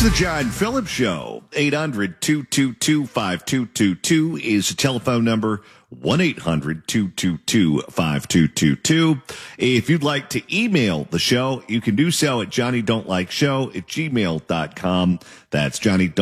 The John Phillips Show. 800-222-5222 is the telephone number. 1-800-222-5222. If you'd like to email the show, you can do so at johnnydon'tlikeshow@gmail.com. That's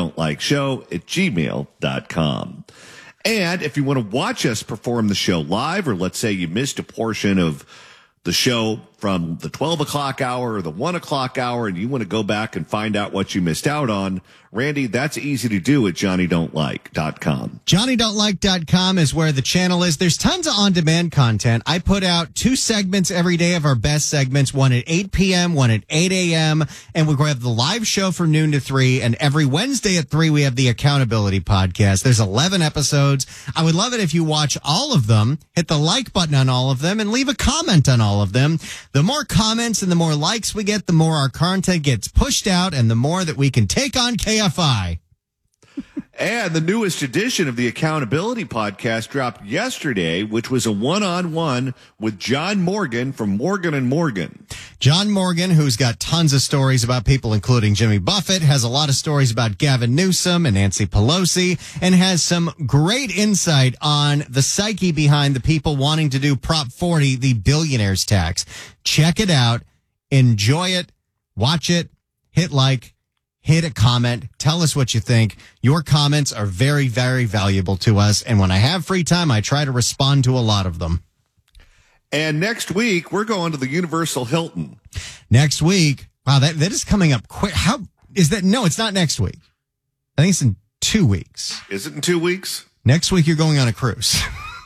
johnnydon'tlikeshow@gmail.com. And if you want to watch us perform the show live, or let's say you missed a portion of the show from the 12 o'clock hour or the 1 o'clock hour, and you want to go back and find out what you missed out on, Randy, that's easy to do at johnnydon'tlike.com. johnnydon'tlike.com is where the channel is. There's tons of on-demand content. I put out 2 segments every day of our best segments, one at 8 p.m., one at 8 a.m., and we have the live show from noon to 3, and every Wednesday at 3, we have the Accountability Podcast. There's 11 episodes. I would love it if you watch all of them, hit the like button on all of them, and leave a comment on all of them. The more comments and the more likes we get, the more our content gets pushed out, and the more that we can take on KFI. And the newest edition of the Accountability Podcast dropped yesterday, which was a one-on-one with John Morgan from Morgan & Morgan. John Morgan, who's got tons of stories about people, including Jimmy Buffett, has a lot of stories about Gavin Newsom and Nancy Pelosi, and has some great insight on the psyche behind the people wanting to do Prop 40, the billionaires tax. Check it out. Enjoy it. Watch it. Hit like. Hit a comment. Tell us what you think. Your comments are very, very valuable to us. And when I have free time, I try to respond to a lot of them. And next week, we're going to the Universal Hilton. Next week. Wow, that is coming up quick. How is that? No, it's not next week. I think it's in 2 weeks. Is it in 2 weeks? Next week, you're going on a cruise.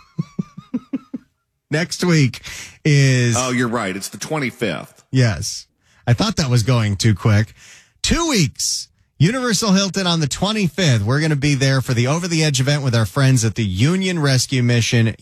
Next week is... Oh, you're right. It's the 25th. Yes. I thought that was going too quick. 2 weeks. Universal Hilton on the 25th. We're going to be there for the Over the Edge event with our friends at the Union Rescue Mission,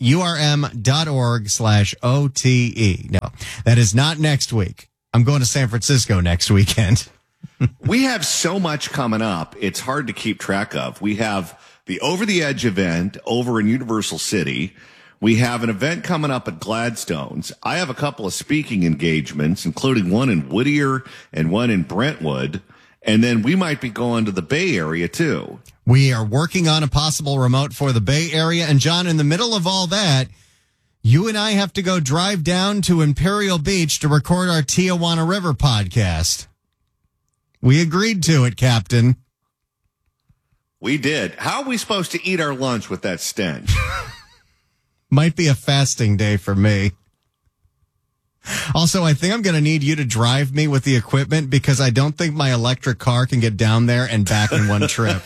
urm.org/OTE. No, that is not next week. I'm going to San Francisco next weekend. We have so much coming up. It's hard to keep track of. We have the Over the Edge event over in Universal City. We have an event coming up at Gladstone's. I have a couple of speaking engagements, including one in Whittier and one in Brentwood. And then we might be going to the Bay Area, too. We are working on a possible remote for the Bay Area. And, John, in the middle of all that, you and I have to go drive down to Imperial Beach to record our Tijuana River podcast. We agreed to it, Captain. We did. How are we supposed to eat our lunch with that stench? Might be a fasting day for me. Also, I think I'm going to need you to drive me with the equipment because I don't think my electric car can get down there and back in one trip.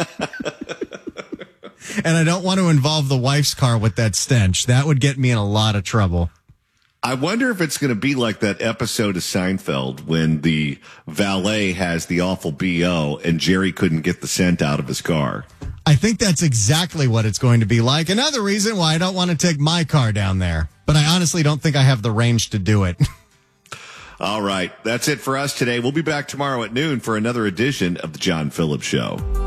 And I don't want to involve the wife's car with that stench. That would get me in a lot of trouble. I wonder if it's going to be like that episode of Seinfeld when the valet has the awful BO and Jerry couldn't get the scent out of his car. I think that's exactly what it's going to be like. Another reason why I don't want to take my car down there. But I honestly don't think I have the range to do it. All right. That's it for us today. We'll be back tomorrow at noon for another edition of The John Phillips Show.